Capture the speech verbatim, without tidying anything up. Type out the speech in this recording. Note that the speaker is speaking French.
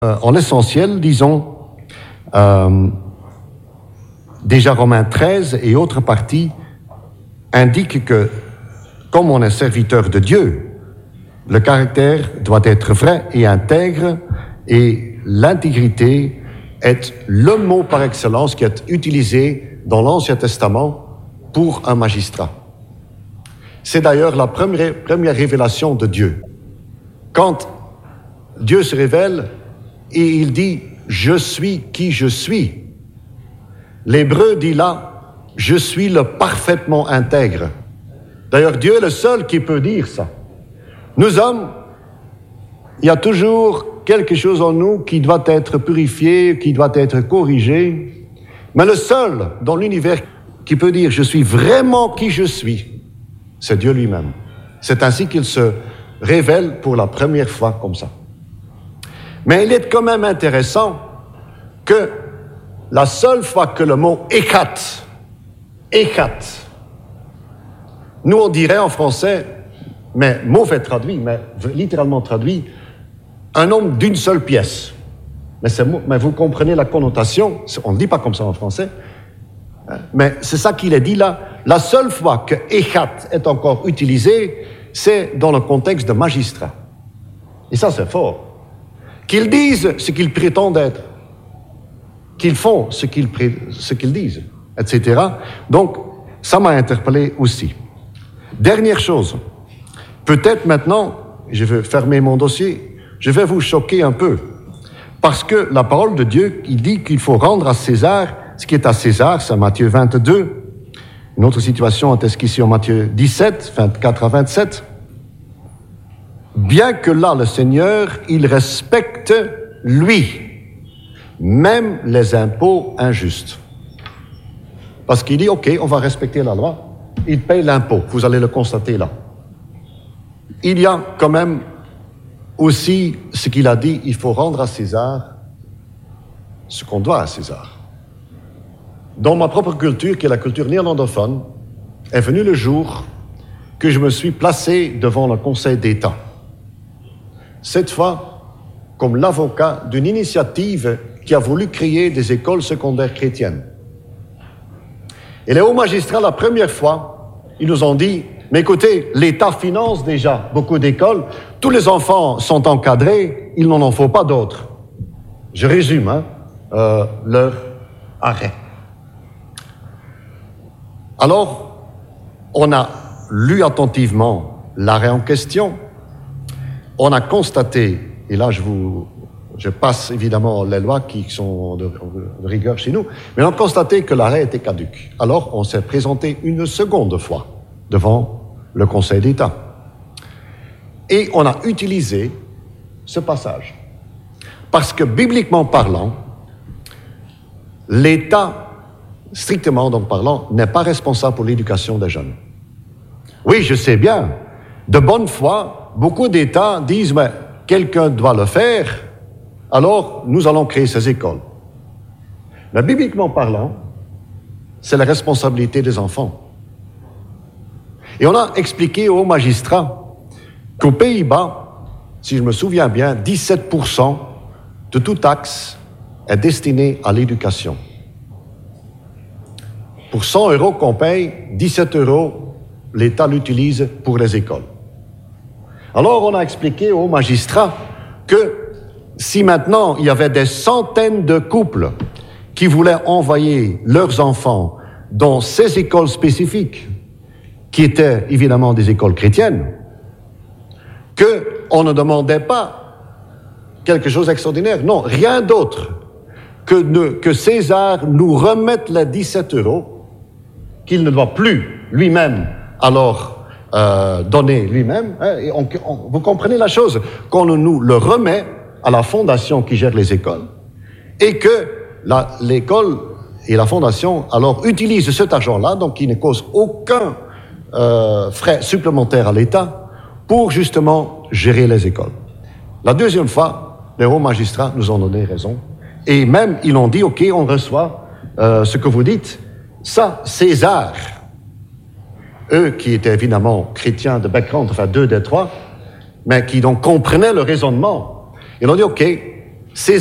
Euh, en essentiel, disons, euh, déjà Romains treize et autres parties indiquent que, comme on est serviteur de Dieu, le caractère doit être vrai et intègre, et l'intégrité est le mot par excellence qui est utilisé dans l'Ancien Testament pour un magistrat. C'est d'ailleurs la première, première révélation de Dieu. Quand Dieu se révèle et il dit « Je suis qui je suis », l'hébreu dit là « Je suis le parfaitement intègre ». D'ailleurs, Dieu est le seul qui peut dire ça. Nous hommes, il y a toujours quelque chose en nous qui doit être purifié, qui doit être corrigé. Mais le seul dans l'univers qui peut dire « Je suis vraiment qui je suis », c'est Dieu lui-même. C'est ainsi qu'il se révèle pour la première fois comme ça. Mais il est quand même intéressant que la seule fois que le mot « écate », « écate », nous on dirait en français, mais mauvais traduit, mais littéralement traduit, un homme d'une seule pièce. Mais, c'est, mais vous comprenez la connotation, on ne dit pas comme ça en français, mais c'est ça qu'il est dit là. La seule fois que « écate » est encore utilisé, c'est dans le contexte de magistrat. Et ça, c'est fort. Qu'ils disent ce qu'ils prétendent être, qu'ils font ce qu'ils, pré... ce qu'ils disent, et cetera. Donc, ça m'a interpellé aussi. Dernière chose, peut-être maintenant, je vais fermer mon dossier, je vais vous choquer un peu, parce que la parole de Dieu, il dit qu'il faut rendre à César ce qui est à César, c'est Matthieu vingt-deux. Une autre situation est ici en Matthieu dix-sept, vingt-quatre à vingt-sept. Bien que là, le Seigneur, il respecte, lui, même les impôts injustes. Parce qu'il dit, OK, on va respecter la loi, il paye l'impôt, vous allez le constater là. Il y a quand même aussi ce qu'il a dit, il faut rendre à César ce qu'on doit à César. Dans ma propre culture, qui est la culture néerlandophone, est venu le jour que je me suis placé devant le Conseil d'État. Cette fois, comme l'avocat d'une initiative qui a voulu créer des écoles secondaires chrétiennes. Et les hauts magistrats, la première fois, ils nous ont dit, mais écoutez, l'État finance déjà beaucoup d'écoles, tous les enfants sont encadrés, il n'en en faut pas d'autres. Je résume hein, euh, leur arrêt. Alors, on a lu attentivement l'arrêt en question, on a constaté, et là je vous, je passe évidemment les lois qui sont de, de rigueur chez nous, mais on a constaté que l'arrêt était caduc. Alors on s'est présenté une seconde fois devant le Conseil d'État. Et on a utilisé ce passage. Parce que bibliquement parlant, l'État, strictement donc parlant, n'est pas responsable pour l'éducation des jeunes. Oui, je sais bien, de bonne foi, beaucoup d'États disent, mais quelqu'un doit le faire, alors nous allons créer ces écoles. Mais bibliquement parlant, c'est la responsabilité des enfants. Et on a expliqué aux magistrats qu'aux Pays-Bas, si je me souviens bien, dix-sept pour cent de tout taxe est destiné à l'éducation. Pour cent euros qu'on paye, dix-sept euros, l'État l'utilise pour les écoles. Alors on a expliqué aux magistrats que si maintenant il y avait des centaines de couples qui voulaient envoyer leurs enfants dans ces écoles spécifiques, qui étaient évidemment des écoles chrétiennes, qu'on ne demandait pas quelque chose d'extraordinaire. Non, rien d'autre que, ne, que César nous remette les dix-sept euros qu'il ne doit plus lui-même alors euh, donner lui-même. Hein, et on, on, vous comprenez la chose, qu'on nous le remet à la fondation qui gère les écoles et que la, l'école et la fondation alors utilisent cet argent-là, donc qui ne cause aucun euh, frais supplémentaires à l'État pour justement gérer les écoles. La deuxième fois, les hauts magistrats nous ont donné raison et même ils ont dit, OK, on reçoit euh, ce que vous dites, ça, César, eux qui étaient évidemment chrétiens de background, enfin deux des trois, mais qui donc comprenaient le raisonnement, ils ont dit, OK, Ces